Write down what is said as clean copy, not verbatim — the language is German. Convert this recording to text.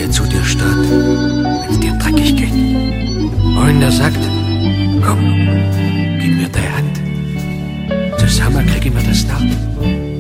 der zu dir steht, wenn's dir dreckig geht. Und der sagt, komm, gib mir deine Hand. Zusammen kriegen wir das da.